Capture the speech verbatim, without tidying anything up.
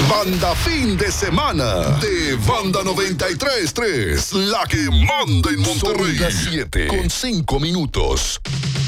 Banda Fin de Semana de Banda noventa y tres punto tres, la que manda en Monterrey. Son las siete con cinco minutos.